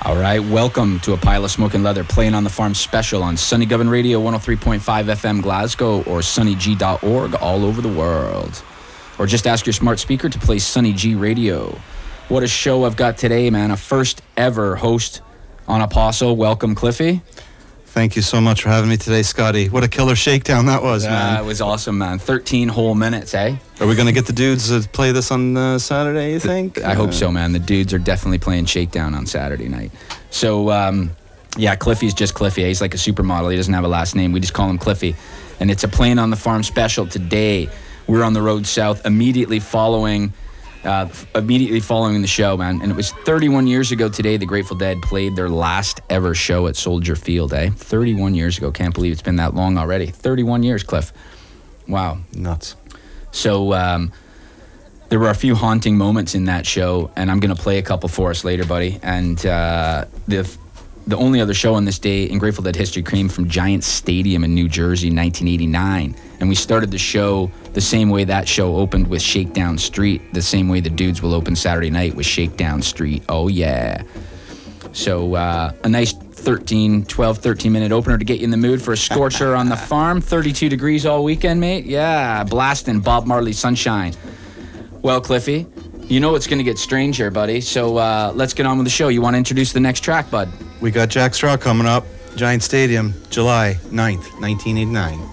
All right, welcome to A Pile of Smoke and Leather, playing on the farm special on Sunny Govan Radio, 103.5 FM Glasgow, or sunnyg.org all over the world. Or just ask your smart speaker to play Sunny G Radio. What a show I've got today, man. A first ever host on Apostle. Welcome, Cliffy. Thank you so much for having me today, Scotty. What a killer shakedown that was, man. It was awesome, man. 13 whole minutes, eh? Are we going to get the dudes to play this on Saturday, you think? I hope so, man. The dudes are definitely playing Shakedown on Saturday night. So, yeah, Cliffy's just Cliffy. He's like a supermodel. He doesn't have a last name. We just call him Cliffy. And it's a Playing on the Farm special today. We're on the road south immediately following the show, man. And it was 31 years ago today the Grateful Dead played their last ever show at Soldier Field, eh? 31 years ago. Can't believe it's been that long already. 31 years, Cliff. Wow. Nuts. So there were a few haunting moments in that show, and I'm going to play a couple for us later, buddy. And the only other show on this day in Grateful Dead history came from Giant Stadium in New Jersey in 1989. And we started the show the same way that show opened, with Shakedown Street, the same way the dudes will open Saturday night with Shakedown Street. Oh, yeah. So a nice 13-minute opener to get you in the mood for a scorcher on the farm. 32 degrees all weekend, mate. Yeah, blasting Bob Marley Sunshine. Well, Cliffy, you know it's going to get strange here, buddy. So let's get on with the show. You want to introduce the next track, bud? We got Jack Straw coming up. Giant Stadium, July 9th, 1989.